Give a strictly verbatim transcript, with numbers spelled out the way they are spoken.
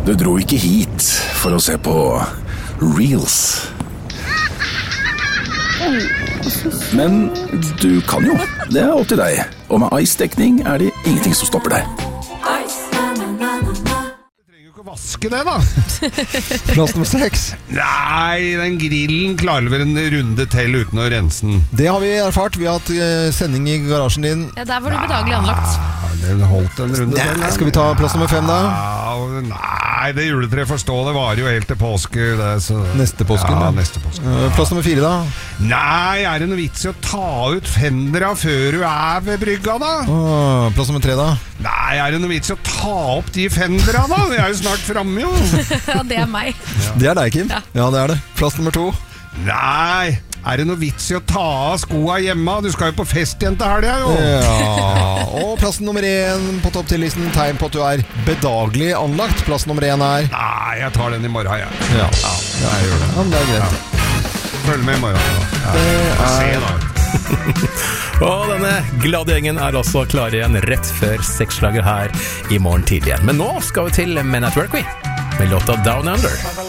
Du dro ikke hit for å se på Reels. Men du kan jo, det er opp til deg. Og med Ice-dekning er det ingenting som stopper deg. Du trenger jo ikke å vaske det da. Plass nummer seks. Nei, den grillen klarer vel en runde til uten å rense den. Det har vi erfart. Vi har hatt uh, sending i garasjen din. Ja, der var du bedagelig anlagt. Den holdt en runde til. Nei, skal vi ta plass nummer fem da? Ja, nei, det juletreet forstå, det var jo helt til påske. Det, så... Neste påsken ja, da. Neste påsken. Uh, plass nummer fire da? Nei, er det noe vits i å ta ut fendera før du er ved brygga da? Uh, plass nummer tre da? Nei, er det noe vits i å ta opp de fendera da? Vi er jo snart fremme jo. Ja, det er meg. Ja. Det er deg, Kim. Ja. Ja, det er det. Plass nummer to. Nei, er det noe vits i å ta av skoa hjemme? Du skal jo på fest igjen til helga jo. Ja, og plass nummer én på topp til listen. Tegn på at du er bedagelig anlagt. Plass nummer én er... Nei, jeg tar den i morgen, jeg. Ja, ja, ja jeg gjør det. Ja, det er greit. Ja. Følg med i morgen. Ja. Det er... Se da. Og denne glade gjengen er også klar igjen rett før sexslager her i morgen tidlig igjen. Men nå skal vi til Men at Work We med låta Down Under.